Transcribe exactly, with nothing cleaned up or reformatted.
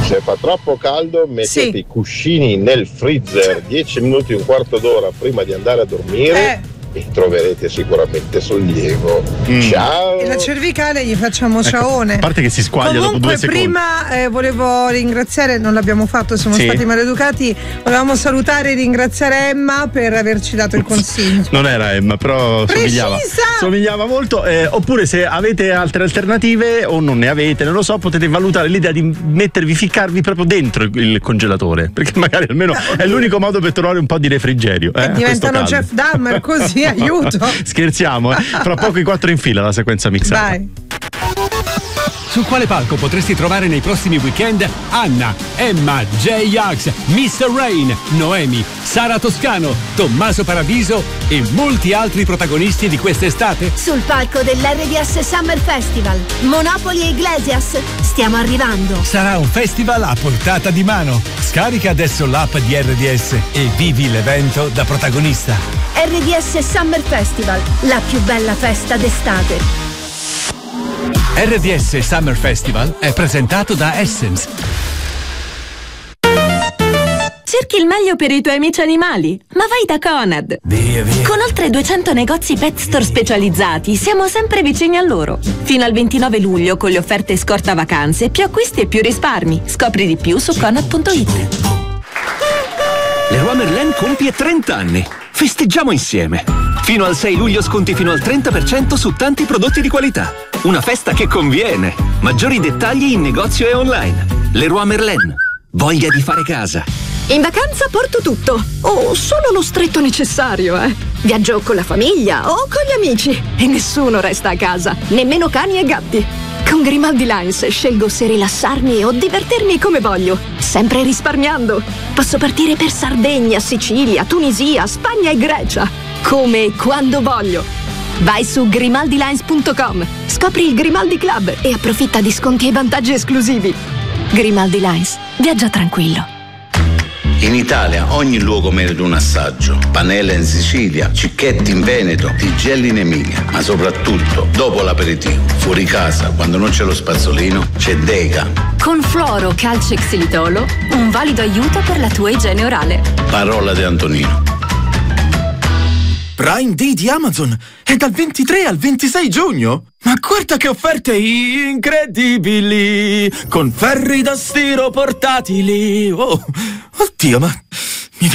Se fa troppo caldo mettete Sì. i cuscini nel freezer dieci minuti, un quarto d'ora prima di andare a dormire Eh. e troverete sicuramente sollievo. Mm. Ciao! E la cervicale gli facciamo Ecco, ciaone. a parte che si squaglia dopo Comunque, due secondi. prima eh, volevo ringraziare, non l'abbiamo fatto, siamo Sì. stati maleducati. Volevamo salutare e ringraziare Emma per averci dato il consiglio. Non era Emma, però somigliava, Precisa! somigliava molto. Eh, oppure se avete altre alternative o non ne avete, non lo so, potete valutare l'idea di mettervi, ficcarvi proprio dentro il, il congelatore, perché magari almeno è l'unico modo per trovare un po' di refrigerio. Eh, E a questo diventano caldo. Jeff Dahmer così, aiuto. Scherziamo, eh? Fra poco i quattro in fila la sequenza mixata. Vai. Su quale palco potresti trovare nei prossimi weekend Anna, Emma, J-Ax, mister Rain, Noemi, Sara Toscano, Tommaso Paradiso e molti altri protagonisti di quest'estate? Sul palco dell'R D S Summer Festival, Monopoli e Iglesias, stiamo arrivando. Sarà un festival a portata di mano. Scarica adesso l'app di R D S e vivi l'evento da protagonista. R D S Summer Festival, la più bella festa d'estate. R D S Summer Festival è presentato da Essence. Cerchi il meglio per i tuoi amici animali? Ma vai da Conad! Via, via. Con oltre duecento negozi pet store specializzati, siamo sempre vicini a loro. Fino al ventinove luglio, con le offerte scorta vacanze, più acquisti e più risparmi. Scopri di più su conad punto it. Leroy Merlin compie trenta anni. Festeggiamo insieme. Fino al sei luglio sconti fino al trenta per cento su tanti prodotti di qualità. Una festa che conviene. Maggiori dettagli in negozio e online. Leroy Merlin. Voglia di fare casa. In vacanza porto tutto, o solo lo stretto necessario, eh. Viaggio con la famiglia o con gli amici e nessuno resta a casa, nemmeno cani e gatti. Con Grimaldi Lines scelgo se rilassarmi o divertirmi come voglio, sempre risparmiando. Posso partire per Sardegna, Sicilia, Tunisia, Spagna e Grecia, come e quando voglio. Vai su grimaldi lines punto com, scopri il Grimaldi Club e approfitta di sconti e vantaggi esclusivi. Grimaldi Lines, viaggia tranquillo. In Italia ogni luogo merita un assaggio. Panella in Sicilia, Cicchetti in Veneto, Tigelli in Emilia. Ma soprattutto, dopo l'aperitivo, fuori casa, quando non c'è lo spazzolino, c'è Dega. Con Fluoro Calcio e Xilitolo, un valido aiuto per la tua igiene orale. Parola di Antonino. Prime Day di Amazon è dal ventitré al ventisei giugno. Ma guarda che offerte incredibili! Con ferri da stiro portatili. Oh, oddio, ma